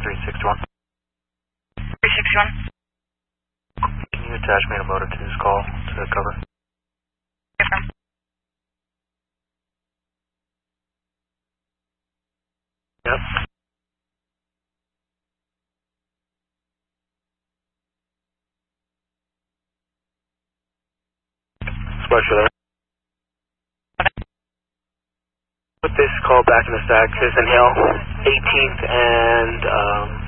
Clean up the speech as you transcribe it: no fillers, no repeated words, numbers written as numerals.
361. 361. Can you attach me a motor to this call to cover? Yes, ma'am. Yep. Special there. Put this call back in the stack. Citizen Hill, 18th and